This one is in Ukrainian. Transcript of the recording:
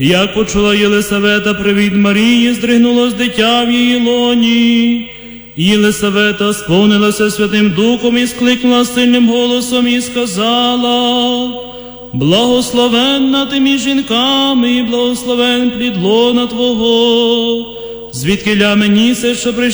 Як почула Єлисавета привід Марії, здригнулось дитя в її лоні. Єлисавета сповнилася Святим Духом і скликнула сильним голосом і сказала: «Благословенна ти між жінками, і благословен плід лона Твого, звідкиля мені се, що прийшов